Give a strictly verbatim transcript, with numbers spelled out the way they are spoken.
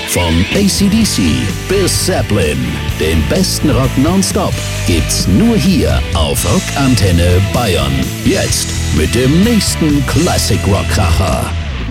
Von A C D C bis Zeppelin, den besten Rock nonstop gibt's nur hier auf Rockantenne Bayern. Jetzt mit dem nächsten Classic Rock Kracher.